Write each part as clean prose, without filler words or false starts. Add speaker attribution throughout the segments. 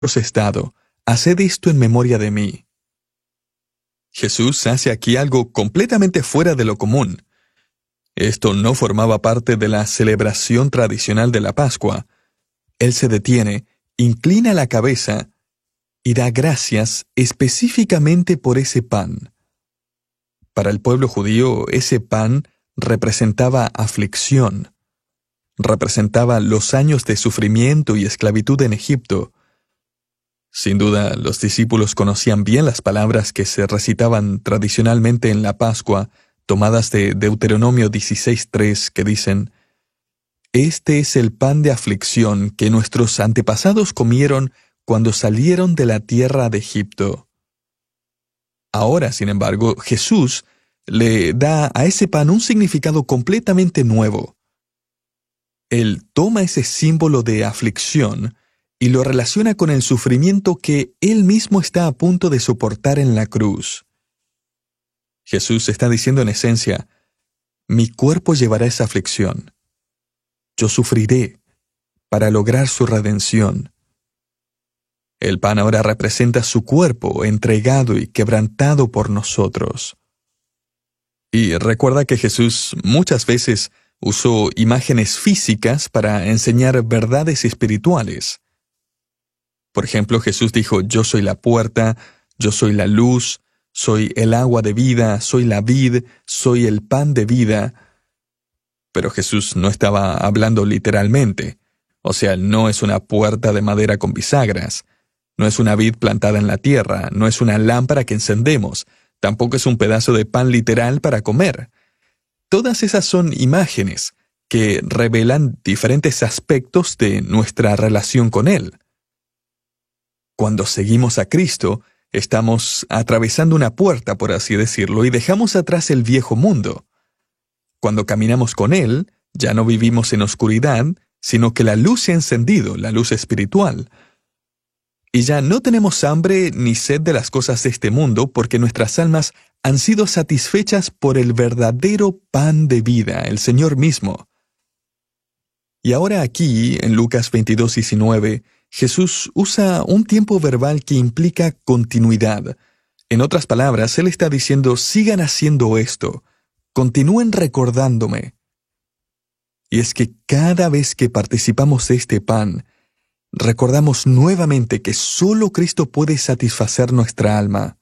Speaker 1: estado, haced esto en memoria de mí. Jesús hace aquí algo completamente fuera de lo común. Esto no formaba parte de la celebración tradicional de la Pascua. Él se detiene, inclina la cabeza y da gracias específicamente por ese pan. Para el pueblo judío, ese pan representaba aflicción. Representaba los años de sufrimiento y esclavitud en Egipto. Sin duda, los discípulos conocían bien las palabras que se recitaban tradicionalmente en la Pascua, tomadas de Deuteronomio 16:3, que dicen: «Este es el pan de aflicción que nuestros antepasados comieron cuando salieron de la tierra de Egipto». Ahora, sin embargo, Jesús le da a ese pan un significado completamente nuevo. Él toma ese símbolo de aflicción y lo relaciona con el sufrimiento que Él mismo está a punto de soportar en la cruz. Jesús está diciendo en esencia: mi cuerpo llevará esa aflicción. Yo sufriré para lograr su redención. El pan ahora representa su cuerpo entregado y quebrantado por nosotros. Y recuerda que Jesús muchas veces usó imágenes físicas para enseñar verdades espirituales. Por ejemplo, Jesús dijo: yo soy la puerta, yo soy la luz, soy el agua de vida, soy la vid, soy el pan de vida. Pero Jesús no estaba hablando literalmente. O sea, no es una puerta de madera con bisagras, no es una vid plantada en la tierra, no es una lámpara que encendemos, tampoco es un pedazo de pan literal para comer. Todas esas son imágenes que revelan diferentes aspectos de nuestra relación con Él. Cuando seguimos a Cristo, estamos atravesando una puerta, por así decirlo, y dejamos atrás el viejo mundo. Cuando caminamos con Él, ya no vivimos en oscuridad, sino que la luz se ha encendido, la luz espiritual. Y ya no tenemos hambre ni sed de las cosas de este mundo, porque nuestras almas han sido satisfechas por el verdadero pan de vida, el Señor mismo. Y ahora aquí, en Lucas 22:19, Jesús usa un tiempo verbal que implica continuidad. En otras palabras, Él está diciendo: sigan haciendo esto, continúen recordándome. Y es que cada vez que participamos de este pan, recordamos nuevamente que solo Cristo puede satisfacer nuestra alma.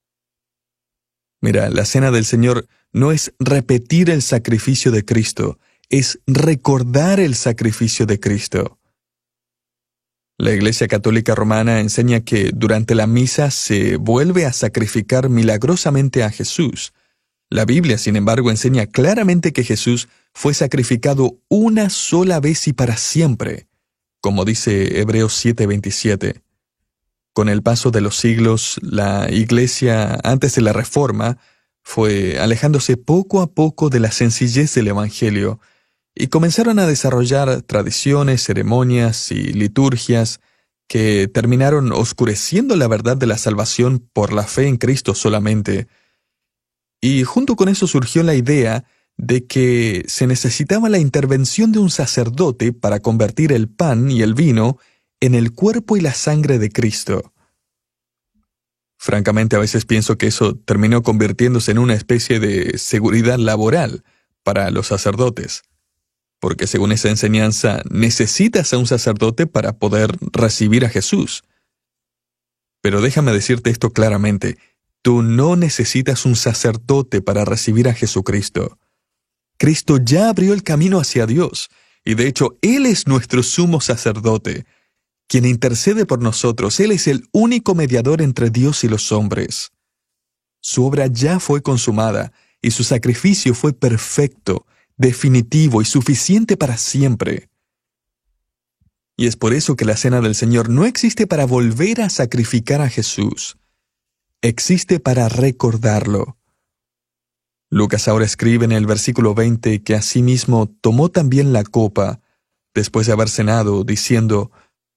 Speaker 1: Mira, la cena del Señor no es repetir el sacrificio de Cristo, es recordar el sacrificio de Cristo. La Iglesia Católica Romana enseña que durante la misa se vuelve a sacrificar milagrosamente a Jesús. La Biblia, sin embargo, enseña claramente que Jesús fue sacrificado una sola vez y para siempre, como dice Hebreos 7:27. Con el paso de los siglos, la Iglesia, antes de la Reforma, fue alejándose poco a poco de la sencillez del Evangelio, y comenzaron a desarrollar tradiciones, ceremonias y liturgias que terminaron oscureciendo la verdad de la salvación por la fe en Cristo solamente. Y junto con eso surgió la idea de que se necesitaba la intervención de un sacerdote para convertir el pan y el vino en el cuerpo y la sangre de Cristo. Francamente, a veces pienso que eso terminó convirtiéndose en una especie de seguridad laboral para los sacerdotes. Porque según esa enseñanza, necesitas a un sacerdote para poder recibir a Jesús. Pero déjame decirte esto claramente: tú no necesitas un sacerdote para recibir a Jesucristo. Cristo ya abrió el camino hacia Dios, y de hecho Él es nuestro sumo sacerdote, quien intercede por nosotros. Él es el único mediador entre Dios y los hombres. Su obra ya fue consumada, y su sacrificio fue perfecto, definitivo y suficiente para siempre. Y es por eso que la cena del Señor no existe para volver a sacrificar a Jesús. Existe para recordarlo. Lucas ahora escribe en el versículo 20 que asimismo tomó también la copa, después de haber cenado, diciendo: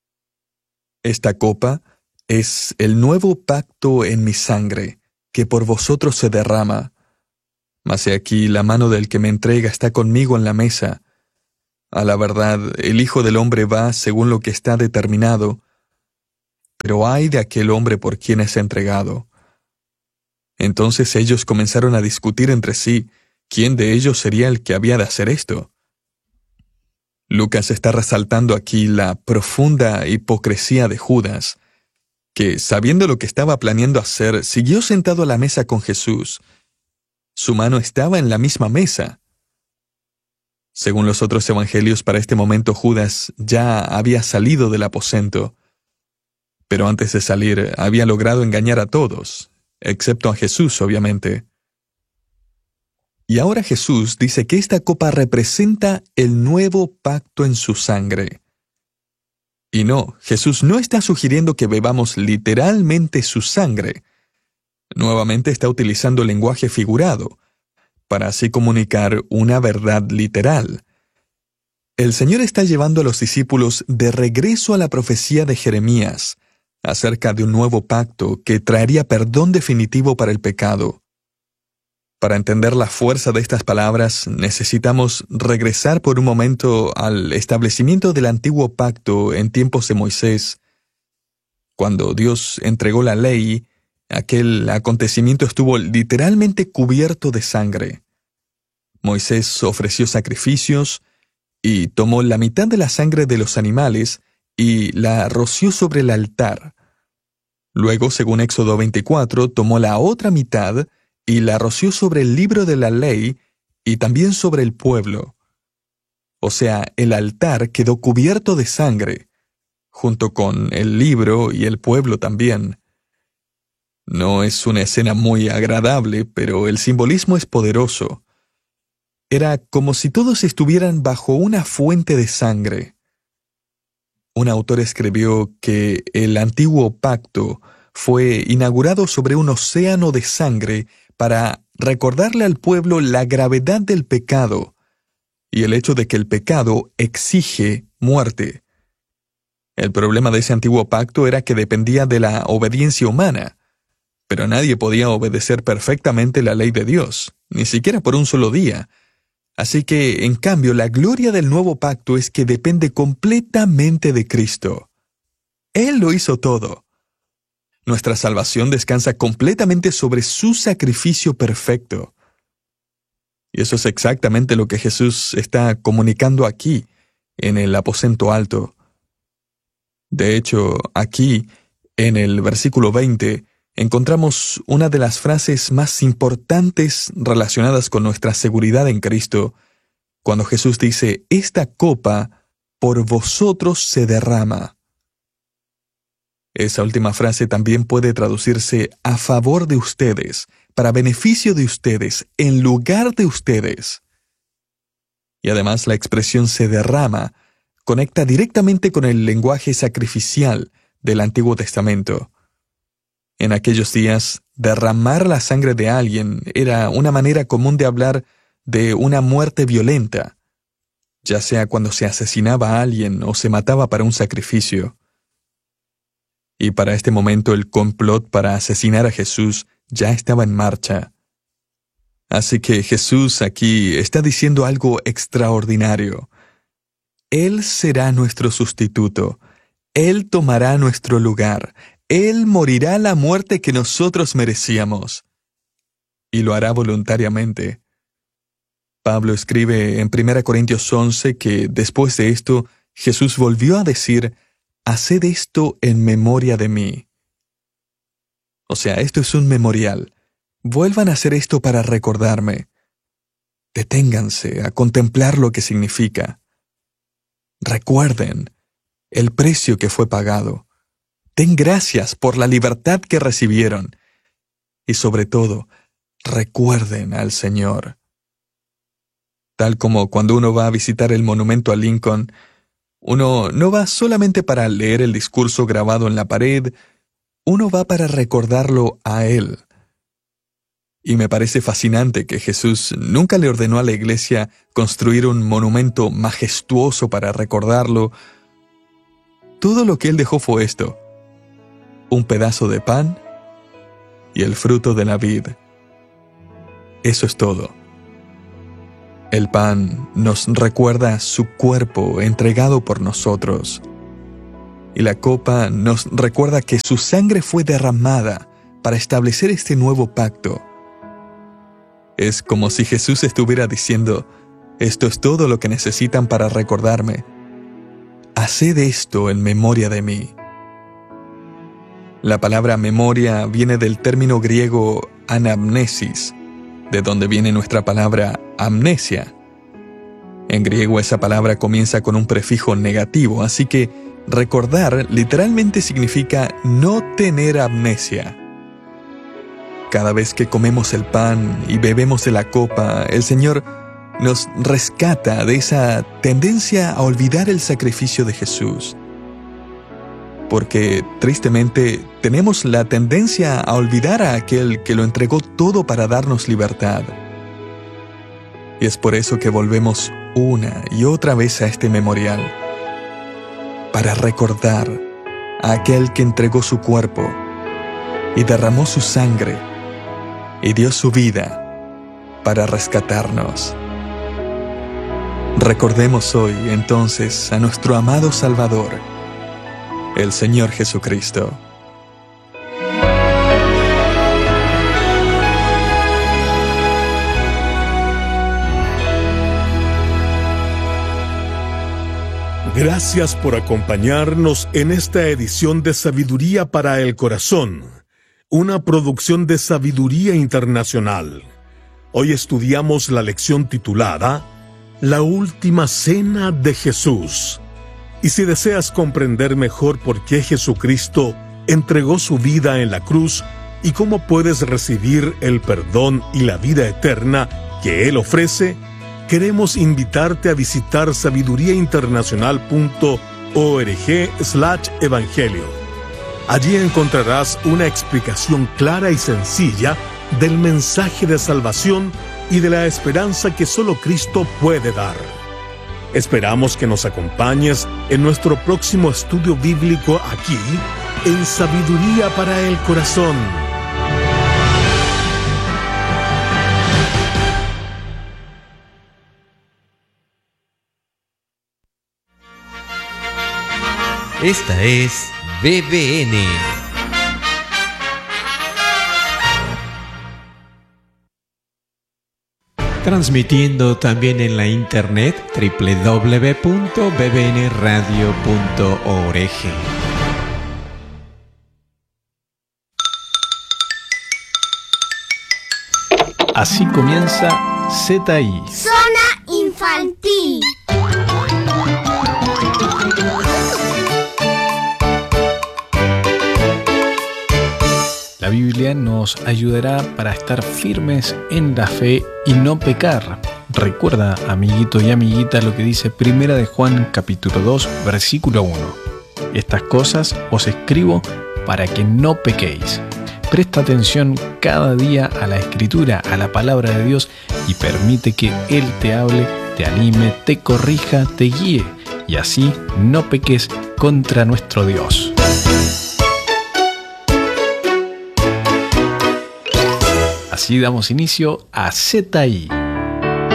Speaker 1: esta copa es el nuevo pacto en mi sangre, que por vosotros se derrama. Mas he aquí, la mano del que me entrega está conmigo en la mesa. A la verdad, el Hijo del Hombre va según lo que está determinado, pero ay de aquel hombre por quien es entregado. Entonces ellos comenzaron a discutir entre sí quién de ellos sería el que había de hacer esto. Lucas está resaltando aquí la profunda hipocresía de Judas, que, sabiendo lo que estaba planeando hacer, siguió sentado a la mesa con Jesús. Su mano estaba en la misma mesa. Según los otros evangelios, para este momento Judas ya había salido del aposento, pero antes de salir había logrado engañar a todos, excepto a Jesús, obviamente. Y ahora Jesús dice que esta copa representa el nuevo pacto en su sangre. Y no, Jesús no está sugiriendo que bebamos literalmente su sangre. Nuevamente está utilizando lenguaje figurado, para así comunicar una verdad literal. El Señor está llevando a los discípulos de regreso a la profecía de Jeremías, acerca de un nuevo pacto que traería perdón definitivo para el pecado. Para entender la fuerza de estas palabras, necesitamos regresar por un momento al establecimiento del antiguo pacto en tiempos de Moisés. Cuando Dios entregó la ley, aquel acontecimiento estuvo literalmente cubierto de sangre. Moisés ofreció sacrificios y tomó la mitad de la sangre de los animales y la roció sobre el altar. Luego, según Éxodo 24, tomó la otra mitad y la roció sobre el libro de la ley y también sobre el pueblo. O sea, el altar quedó cubierto de sangre, junto con el libro y el pueblo también. No es una escena muy agradable, pero el simbolismo es poderoso. Era como si todos estuvieran bajo una fuente de sangre. Un autor escribió que el antiguo pacto fue inaugurado sobre un océano de sangre para recordarle al pueblo la gravedad del pecado y el hecho de que el pecado exige muerte. El problema de ese antiguo pacto era que dependía de la obediencia humana, pero nadie podía obedecer perfectamente la ley de Dios, ni siquiera por un solo día. Así que, en cambio, la gloria del nuevo pacto es que depende completamente de Cristo. Él lo hizo todo. Nuestra salvación descansa completamente sobre su sacrificio perfecto. Y eso es exactamente lo que Jesús está comunicando aquí, en el aposento alto. De hecho, aquí, en el versículo 20, encontramos una de las frases más importantes relacionadas con nuestra seguridad en Cristo, cuando Jesús dice, «Esta copa por vosotros se derrama». Esa última frase también puede traducirse a favor de ustedes, para beneficio de ustedes, en lugar de ustedes. Y además la expresión se derrama conecta directamente con el lenguaje sacrificial del Antiguo Testamento. En aquellos días, derramar la sangre de alguien era una manera común de hablar de una muerte violenta, ya sea cuando se asesinaba a alguien o se mataba para un sacrificio. Y para este momento el complot para asesinar a Jesús ya estaba en marcha. Así que Jesús aquí está diciendo algo extraordinario. Él será nuestro sustituto. Él tomará nuestro lugar. Él morirá la muerte que nosotros merecíamos. Y lo hará voluntariamente. Pablo escribe en 1 Corintios 11 que después de esto, Jesús volvió a decir, «Haced esto en memoria de mí». O sea, esto es un memorial. Vuelvan a hacer esto para recordarme. Deténganse a contemplar lo que significa. Recuerden el precio que fue pagado. Den gracias por la libertad que recibieron. Y sobre todo, recuerden al Señor. Tal como cuando uno va a visitar el monumento a Lincoln, uno no va solamente para leer el discurso grabado en la pared, uno va para recordarlo a Él. Y me parece fascinante que Jesús nunca le ordenó a la iglesia construir un monumento majestuoso para recordarlo. Todo lo que Él dejó fue esto: un pedazo de pan y el fruto de la vid. Eso es todo. El pan nos recuerda su cuerpo entregado por nosotros. Y la copa nos recuerda que su sangre fue derramada para establecer este nuevo pacto. Es como si Jesús estuviera diciendo: esto es todo lo que necesitan para recordarme. Haced esto en memoria de mí. La palabra memoria viene del término griego anamnesis, de donde viene nuestra palabra amnesia. En griego esa palabra comienza con un prefijo negativo, así que recordar literalmente significa no tener amnesia. Cada vez que comemos el pan y bebemos de la copa, el Señor nos rescata de esa tendencia a olvidar el sacrificio de Jesús. Porque, tristemente, tenemos la tendencia a olvidar a aquel que lo entregó todo para darnos libertad. Y es por eso que volvemos una y otra vez a este memorial, para recordar a aquel que entregó su cuerpo y derramó su sangre y dio su vida para rescatarnos. Recordemos hoy, entonces, a nuestro amado Salvador, el Señor Jesucristo.
Speaker 2: Gracias por acompañarnos en esta edición de Sabiduría para el Corazón, una producción de Sabiduría Internacional. Hoy estudiamos la lección titulada La Última Cena de Jesús. Y si deseas comprender mejor por qué Jesucristo entregó su vida en la cruz y cómo puedes recibir el perdón y la vida eterna que Él ofrece, queremos invitarte a visitar sabiduriainternacional.org/evangelio. Allí encontrarás una explicación clara y sencilla del mensaje de salvación y de la esperanza que solo Cristo puede dar. Esperamos que nos acompañes en nuestro próximo estudio bíblico aquí, en Sabiduría para el Corazón.
Speaker 3: Esta es BBN. Transmitiendo también en la internet www.bbnradio.org.
Speaker 4: Así comienza ZI.
Speaker 5: Zona Infantil.
Speaker 4: La Biblia nos ayudará para estar firmes en la fe y no pecar. Recuerda, amiguito y amiguita, lo que dice 1 de Juan capítulo 2, versículo 1. Estas cosas os escribo para que no pequéis. Presta atención cada día a la Escritura, a la palabra de Dios, y permite que Él te hable, te anime, te corrija, te guíe, y así no peques contra nuestro Dios. Así damos inicio a ZI.